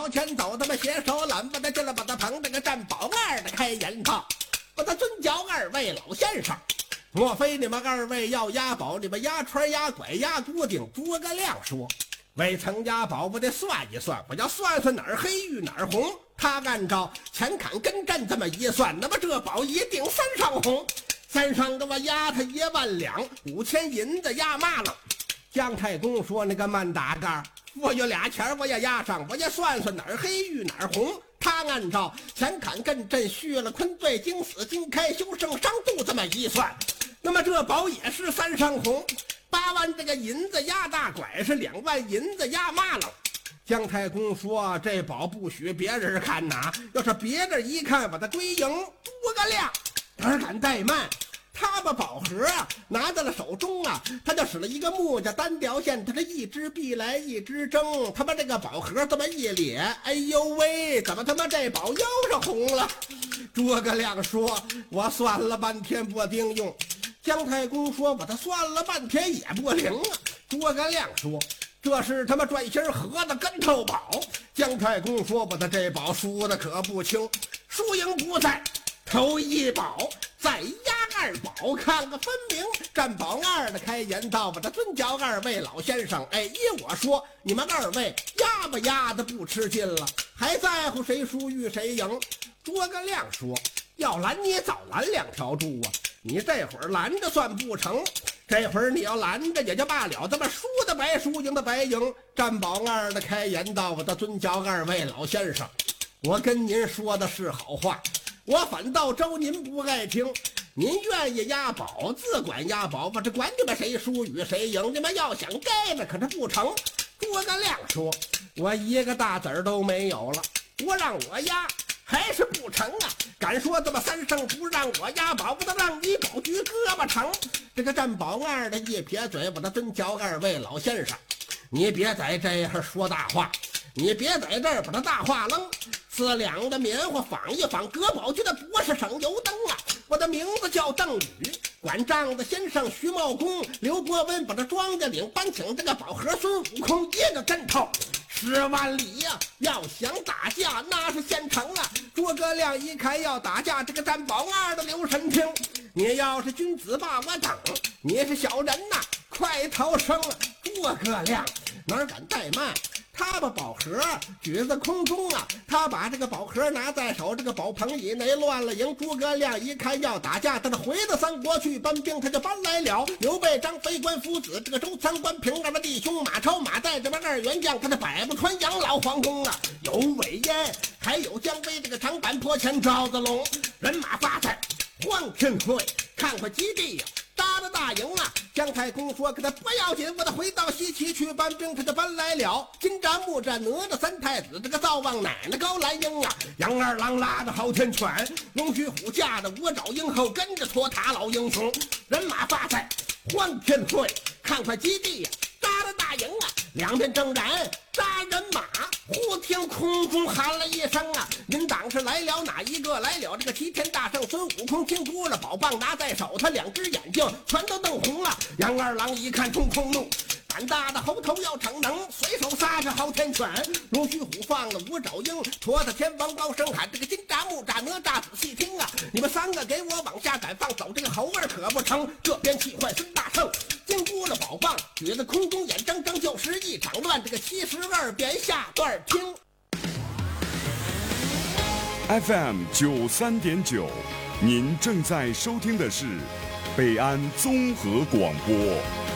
朝前走，他们携手揽把他进了，把他捧这个战宝二的开言道：把他尊叫二位老先生，莫非你们二位要押宝？你们押船押拐押多顶？诸葛亮说：未曾押宝，我得算一算，我要算算哪儿黑玉哪儿红。他按照前坎跟阵这么一算，那么这宝一定三上红。三上给我押他1万两，5000银子押嘛了。姜太公说：那个慢打杆，我有俩钱我也押上，我也算算哪儿黑玉哪儿红。他按照前坎艮震续了坤兑经死经开修正伤度这么一算，那么这宝也是三上红。8万这个银子押大拐，是2万银子押嘛了。姜太公说：这宝不许别人看呐，要是别人一看把他归赢。诸葛亮哪敢怠慢，他把宝盒拿在了手中啊，他就使了一个木匠单条线，他是一支臂来一支针，他把这个宝盒这么一咧，哎呦喂，怎么他妈这宝又是红了？诸葛亮说：我算了半天不顶用。姜太公说：把他算了半天也不灵啊。诸葛亮说：这是他妈转心河的跟头宝。姜太公说：把他这宝输的可不轻，输赢不在头一宝，再押二宝，看个分明。战宝二的开言道：把他尊叫二位老先生，哎，依我说，你们二位押吧押的不吃劲了，还在乎谁输与谁赢？诸葛亮说：要拦你早拦2条柱啊，你这会儿拦着算不成，这会儿你要拦着也就罢了，咱们输的白输，赢的白赢。战宝二的开言道：我的尊叫二位老先生，我跟您说的是好话，我反倒招您不爱听。您愿意押宝自管押宝，我这管你们谁输与谁赢，你们要想盖着可是不成。诸葛亮说：我一个大子儿都没有了，不让我押还是不成啊！敢说这么3胜不让我押宝，我都让你宝局胳膊成。这个战宝二的一撇嘴：我的尊叫二位老先生，你别在这样说大话，你别在这儿把他大话扔。4两的棉花仿一仿，葛宝局的不是省油灯啊！我的名字叫邓禹，管账的先生徐茂公、刘伯温把这庄稼领搬请这个宝盒，孙悟空一个跟头10万里呀！要想打架那是现成啊！诸葛亮一看要打架，这个战宝二的留神听，你要是君子把我等，你是小人呐，快逃生啊！诸葛亮哪敢怠慢，他把宝盒举在空中啊，他把这个宝盒拿在手，这个宝棚以内乱了营。诸葛亮一看要打架，他就回到三国去搬兵，他就搬来了刘备、张飞、关夫子，这个周仓、关平二个弟兄，马超、马岱这边2员将，他的百步穿杨老黄忠啊，有韦烟，还有姜维，这个长坂坡前赵子龙，人马发在换天会，看快基地呀！搭了大营啊！姜太公说：可他不要紧，我得回到西岐去搬兵。他就搬来了金吒、木吒、哪吒3太子，这个灶王奶奶高兰英啊，杨二郎拉着昊天犬，龙须虎驾着五爪鹰，后跟着托塔老英雄，人马发在换天会，看快基地呀！扎了大营啊，两边正然扎人马，忽听空中喊了一声啊，您党是来了哪一个？来了这个齐天大圣孙悟空，听哭了，宝棒拿在手，他2只眼睛全都瞪红了。杨二郎一看冲空怒，胆大的猴头要逞能，随手撒着昊天犬，龙须虎放了五爪鹰，驮着天王高声喊：这个金吒、木吒、哪吒，仔细听啊，你们3个给我往下赶，放走这个猴儿可不成。这边气坏孙大圣，金箍了宝棒举在空中，眼睁睁就是一场乱。这个72遍下段听。 FM 93.9，您正在收听的是北安综合广播。